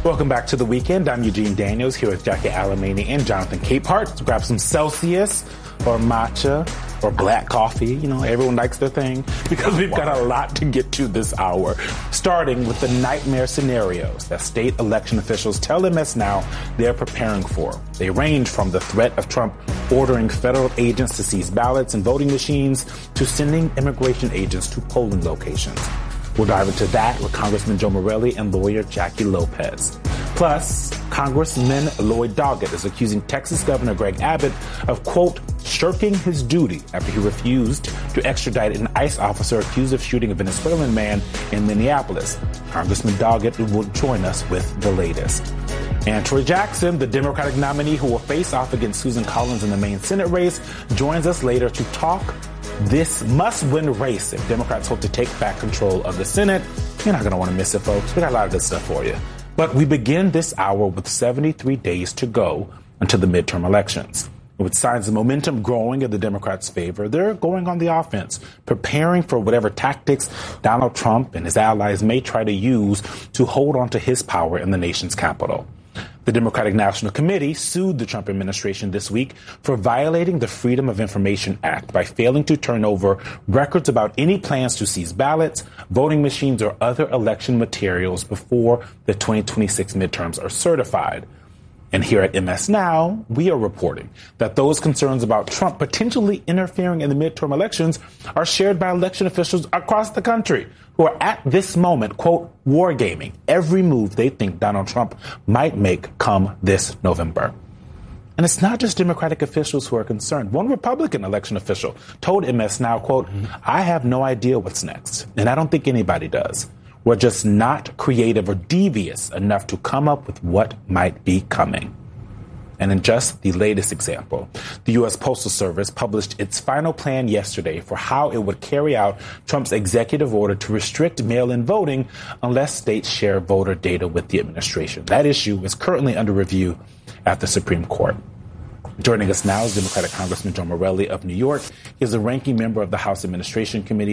Welcome back to The Weekend. I'm Eugene Daniels here with Jackie Alamany and Jonathan Capehart. Grab some Celsius or matcha or black coffee. You know, everyone likes their thing because we've got a lot to get to this hour. Starting with the nightmare scenarios that state election officials tell MS Now they're preparing for. They range from the threat of Trump ordering federal agents to seize ballots and voting machines to sending immigration agents to polling locations. We'll dive into that with Congressman Joe Morelle and lawyer Jackie Lopez. Plus, Congressman Lloyd Doggett is accusing Texas Governor Greg Abbott of, quote, shirking his duty after he refused to extradite an ICE officer accused of shooting a Venezuelan man in Minneapolis. Congressman Doggett will join us with the latest. And Troy Jackson, the Democratic nominee who will face off against Susan Collins in the Maine Senate race, joins us later to talk this must-win race if Democrats hope to take back control of the Senate. You're not going to want to miss it, folks. We got a lot of good stuff for you. But we begin this hour with 73 days to go until the midterm elections. With signs of momentum growing in the Democrats' favor, they're going on the offense, preparing for whatever tactics Donald Trump and his allies may try to use to hold on to his power in the nation's capital. The Democratic National Committee sued the Trump administration this week for violating the Freedom of Information Act by failing to turn over records about any plans to seize ballots, voting machines, or other election materials before the 2026 midterms are certified. And here at MS Now, we are reporting that those concerns about Trump potentially interfering in the midterm elections are shared by election officials across the country who are at this moment, quote, wargaming every move they think Donald Trump might make come this November. And it's not just Democratic officials who are concerned. One Republican election official told MS Now, quote, I have no idea what's next, and I don't think anybody does. We're just not creative or devious enough to come up with what might be coming. And in just the latest example, the U.S. Postal Service published its final plan yesterday for how it would carry out Trump's executive order to restrict mail-in voting unless states share voter data with the administration. That issue is currently under review at the Supreme Court. Joining us now is Democratic Congressman Joe Morelle of New York. He is a ranking member of the House Administration Committee.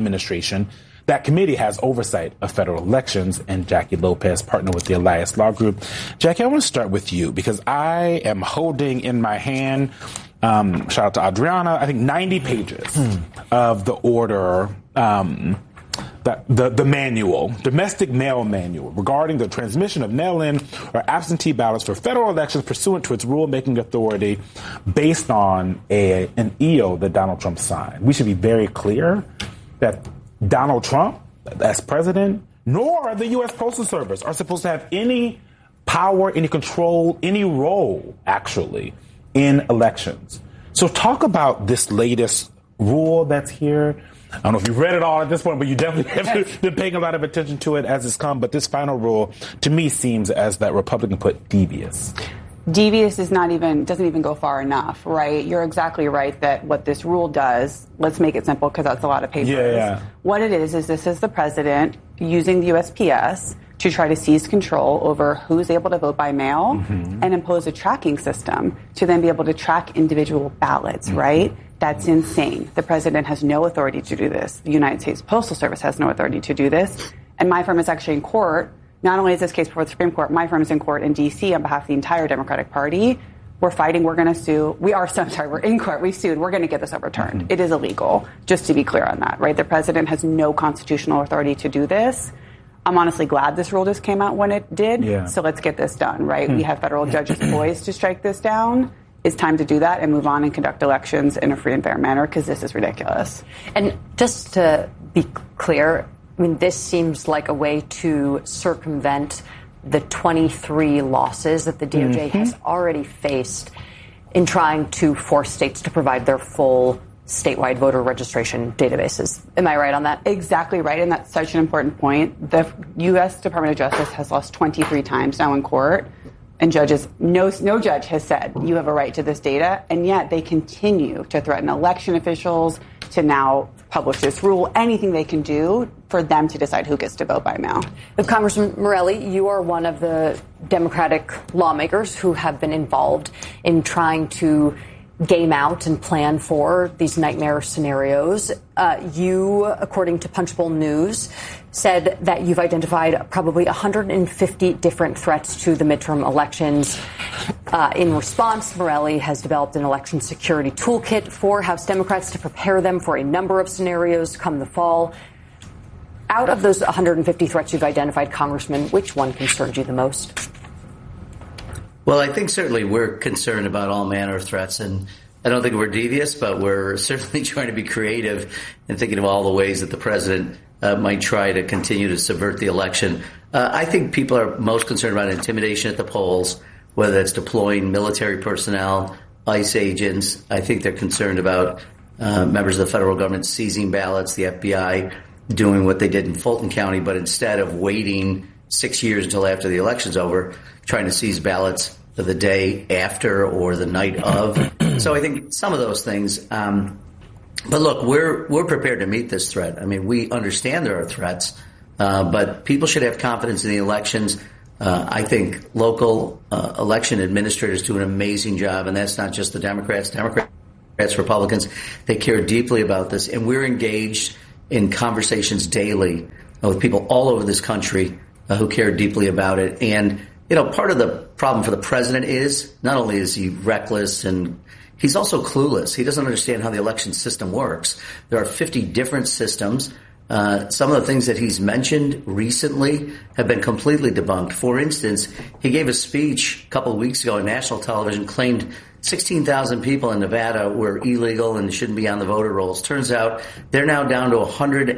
That committee has oversight of federal elections, and Jackie Lopez, partner with the Elias Law Group. Jackie, I want to start with you because I am holding in my hand, shout out to Adriana, I think 90 pages of the order, the manual, domestic mail manual regarding the transmission of mail-in or absentee ballots for federal elections pursuant to its rulemaking authority based on an EO that Donald Trump signed. We should be very clear that Donald Trump, as president, nor the U.S. Postal Service are supposed to have any power, any control, any role, actually, in elections. So talk about this latest rule that's here. I don't know if you've read it all at this point, but you definitely have been paying a lot of attention to it as it's come. But this final rule, to me, seems, as that Republican put, devious. Devious doesn't even go far enough, right? You're exactly right that what this rule does, let's make it simple because that's a lot of papers. Yeah. What it is this is the president using the USPS to try to seize control over who's able to vote by mail and impose a tracking system to then be able to track individual ballots, right? That's insane. The president has no authority to do this. The United States Postal Service has no authority to do this. And my firm is actually in court. Not only is this case before the Supreme Court, my firm is in court in D.C. on behalf of the entire Democratic Party. We're fighting. We're going to sue. We're in court. We sued. We're going to get this overturned. It is illegal, just to be clear on that, right? The president has no constitutional authority to do this. I'm honestly glad this rule just came out when it did. Yeah. So let's get this done, right? We have federal judges poised to strike this down. It's time to do that and move on and conduct elections in a free and fair manner because this is ridiculous. And just to be clear, I mean, this seems like a way to circumvent the 23 losses that the DOJ has already faced in trying to force states to provide their full statewide voter registration databases. Am I right on that? Exactly right, and that's such an important point. The U.S. Department of Justice has lost 23 times now in court, and no judge has said you have a right to this data, and yet they continue to threaten election officials to now publish this rule, anything they can do for them to decide who gets to vote by mail. But Congressman Morelle, you are one of the Democratic lawmakers who have been involved in trying to game out and plan for these nightmare scenarios. You, according to Punchbowl News, said that you've identified probably 150 different threats to the midterm elections. In response, Morelli has developed an election security toolkit for House Democrats to prepare them for a number of scenarios come the fall. Out of those 150 threats you've identified, Congressman, which one concerns you the most? Well, I think certainly we're concerned about all manner of threats, and I don't think we're devious, but we're certainly trying to be creative and thinking of all the ways that the president might try to continue to subvert the election. I think people are most concerned about intimidation at the polls, whether that's deploying military personnel, ICE agents. I think they're concerned about members of the federal government seizing ballots, the FBI doing what they did in Fulton County, but instead of waiting 6 years until after the election's over, trying to seize ballots the day after or the night of. So I think some of those things. But look, we're prepared to meet this threat. I mean, we understand there are threats, but people should have confidence in the elections. I think local election administrators do an amazing job, and that's not just the Democrats, Republicans. They care deeply about this, and we're engaged in conversations daily with people all over this country who care deeply about it. And part of the problem for the president is not only is he reckless, and he's also clueless. He doesn't understand how the election system works. There are 50 different systems. Some of the things that he's mentioned recently have been completely debunked. For instance, he gave a speech a couple of weeks ago on national television, claimed 16,000 people in Nevada were illegal and shouldn't be on the voter rolls. Turns out they're now down to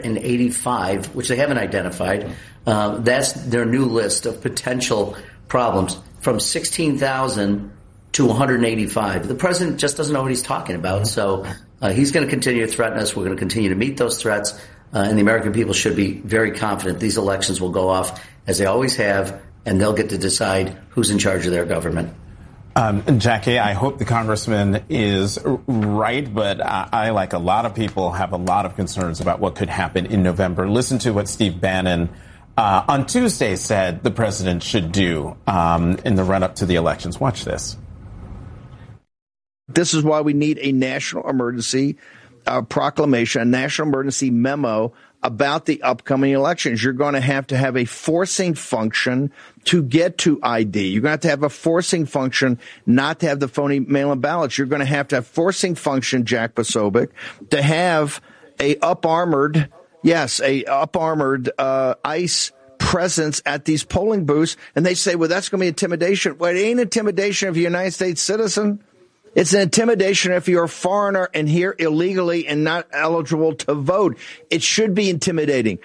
185, which they haven't identified. That's their new list of potential problems, from 16,000 to 185. The president just doesn't know what he's talking about. So he's going to continue to threaten us. We're going to continue to meet those threats. And the American people should be very confident these elections will go off as they always have, and they'll get to decide who's in charge of their government. Jackie, I hope the congressman is right, but I, like a lot of people, have a lot of concerns about what could happen in November. Listen to what Steve Bannon on Tuesday said the president should do in the run-up to the elections. Watch this. This is why we need a national emergency proclamation, a national emergency memo about the upcoming elections. You're going to have a forcing function to get to ID. You're going to have a forcing function not to have the phony mail-in ballots. You're going to have forcing function, Jack Posobiec, to have a up-armored ICE presence at these polling booths. And they say, well, that's going to be intimidation. Well, it ain't intimidation if you're a United States citizen. It's an intimidation if you're a foreigner and here illegally and not eligible to vote. It should be intimidating.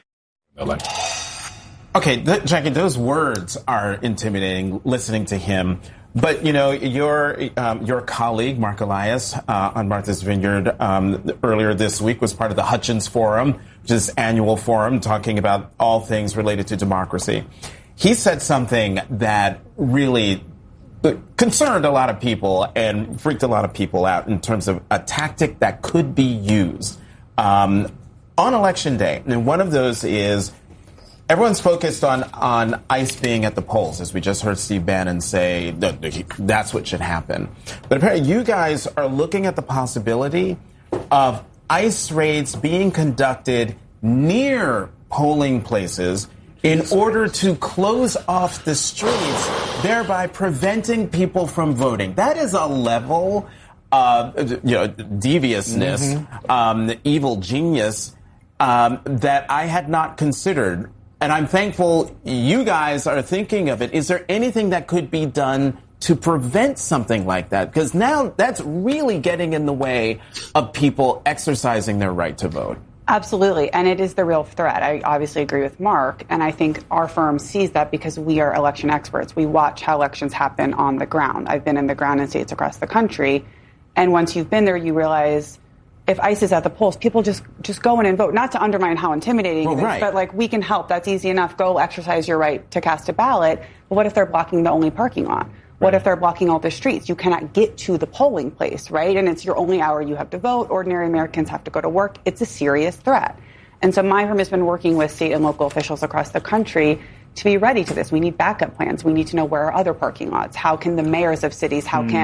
Okay, Jackie, those words are intimidating, listening to him. But, your colleague, Mark Elias, on Martha's Vineyard earlier this week was part of the Hutchins Forum, which is an annual forum talking about all things related to democracy. He said something that really concerned a lot of people and freaked a lot of people out in terms of a tactic that could be used on Election Day. And one of those is everyone's focused on ICE being at the polls, as we just heard Steve Bannon say that's what should happen. But apparently you guys are looking at the possibility of ICE raids being conducted near polling places in order to close off the streets, thereby preventing people from voting. That is a level of deviousness, evil genius that I had not considered. And I'm thankful you guys are thinking of it. Is there anything that could be done to prevent something like that? Because now that's really getting in the way of people exercising their right to vote. Absolutely. And it is the real threat. I obviously agree with Mark. And I think our firm sees that because we are election experts. We watch how elections happen on the ground. I've been in the ground in states across the country. And once you've been there, you realize if ICE is at the polls, people just go in and vote. Not to undermine how intimidating it is, but we can help. That's easy enough. Go exercise your right to cast a ballot. But what if they're blocking the only parking lot? What if they're blocking all the streets? You cannot get to the polling place, right? And it's your only hour you have to vote. Ordinary Americans have to go to work. It's a serious threat. And so my firm has been working with state and local officials across the country to be ready to this. We need backup plans. We need to know where are other parking lots. How can the mayors of cities, how can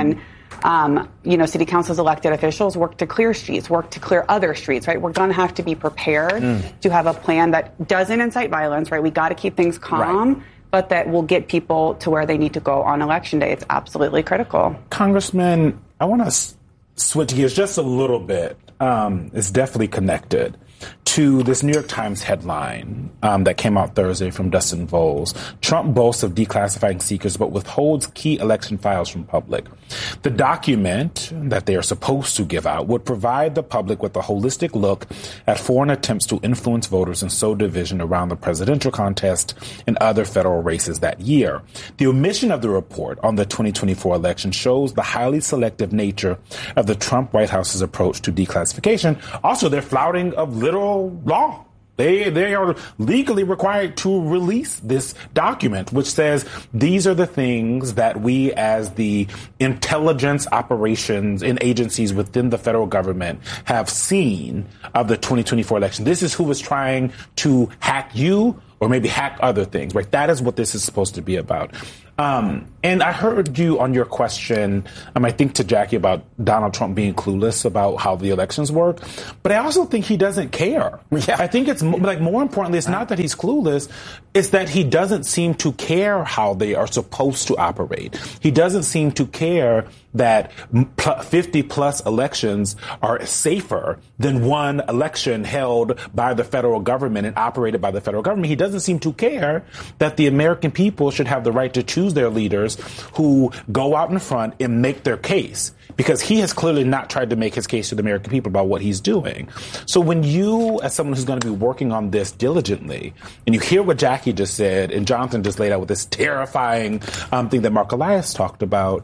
City council's elected officials work to clear streets, work to clear other streets, right? We're going to have to be prepared to have a plan that doesn't incite violence, right? We got to keep things calm. Right. But that will get people to where they need to go on Election Day. It's absolutely critical. Congressman, I want to switch gears just a little bit. It's definitely connected to this New York Times headline that came out Thursday from Dustin Voles. Trump boasts of declassifying secrets but withholds key election files from public. The document that they are supposed to give out would provide the public with a holistic look at foreign attempts to influence voters and sow division around the presidential contest and other federal races that year. The omission of the report on the 2024 election shows the highly selective nature of the Trump White House's approach to declassification. Also, their flouting of literal law. They are legally required to release this document, which says these are the things that we as the intelligence operations in agencies within the federal government have seen of the 2024 election. This is who was trying to hack you or maybe hack other things, right? That is what this is supposed to be about. And I heard you on your question, I think to Jackie, about Donald Trump being clueless about how the elections work. But I also think he doesn't care. Yeah. I think it's more importantly, it's not that he's clueless. It's that he doesn't seem to care how they are supposed to operate. He doesn't seem to care that 50 plus elections are safer than one election held by the federal government and operated by the federal government. He doesn't seem to care that the American people should have the right to choose their leaders who go out in front and make their case, because he has clearly not tried to make his case to the American people about what he's doing. So when you, as someone who's going to be working on this diligently, and you hear what Jackie just said and Jonathan just laid out with this terrifying thing that Mark Elias talked about,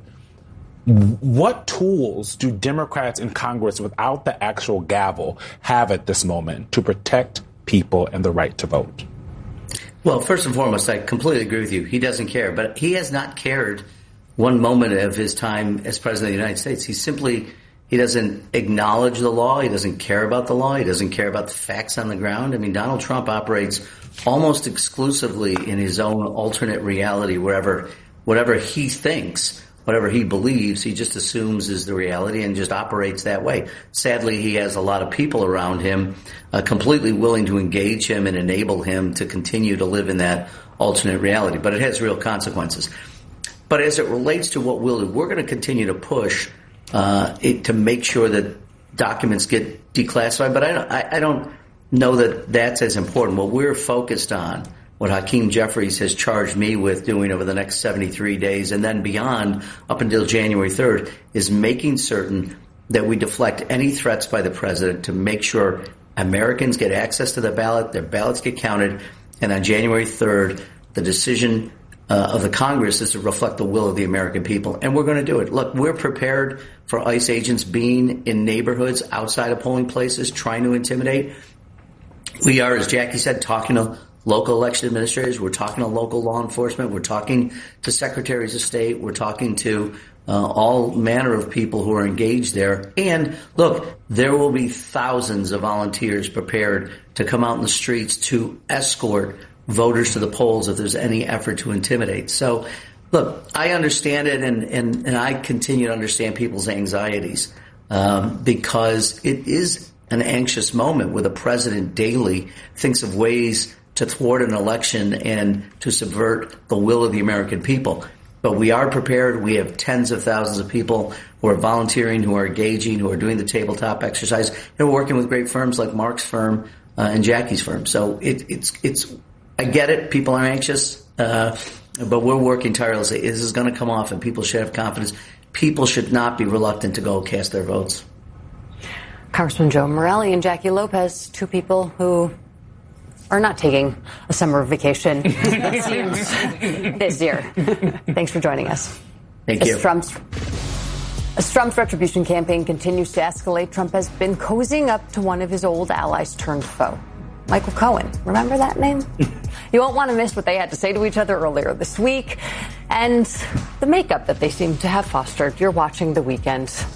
what tools do Democrats in Congress without the actual gavel have at this moment to protect people and the right to vote? Well, first and foremost, I completely agree with you. He doesn't care, but he has not cared one moment of his time as president of the United States. He doesn't acknowledge the law. He doesn't care about the law. He doesn't care about the facts on the ground. Donald Trump operates almost exclusively in his own alternate reality, whatever he thinks. Whatever he believes, he just assumes is the reality and just operates that way. Sadly, he has a lot of people around him completely willing to engage him and enable him to continue to live in that alternate reality. But it has real consequences. But as it relates to what we'll do, we're going to continue to push to make sure that documents get declassified. But I don't know that that's as important. What we're focused on, what Hakeem Jeffries has charged me with doing over the next 73 days and then beyond up until January 3rd, is making certain that we deflect any threats by the president to make sure Americans get access to the ballot, their ballots get counted, and on January 3rd, the decision of the Congress is to reflect the will of the American people. And we're going to do it. Look, we're prepared for ICE agents being in neighborhoods outside of polling places, trying to intimidate. We are, as Jackie said, talking to local election administrators. We're talking to local law enforcement. We're talking to secretaries of state. We're talking to all manner of people who are engaged there. And look, there will be thousands of volunteers prepared to come out in the streets to escort voters to the polls if there's any effort to intimidate. So, look, I understand it, and I continue to understand people's anxieties because it is an anxious moment where the president daily thinks of ways to thwart an election and to subvert the will of the American people. But we are prepared. We have tens of thousands of people who are volunteering, who are engaging, who are doing the tabletop exercise, and we're working with great firms like Mark's firm and Jackie's firm. So it's I get it. People are anxious, but we're working tirelessly. This is going to come off, and people should have confidence. People should not be reluctant to go cast their votes. Congressman Joe Morelle and Jackie Lopez, two people who are not taking a summer vacation, it seems, this year. Thanks for joining us. Thank you. As Trump's retribution campaign continues to escalate, Trump has been cozying up to one of his old allies turned foe, Michael Cohen. Remember that name? You won't want to miss what they had to say to each other earlier this week and the makeup that they seem to have fostered. You're watching The Weekend.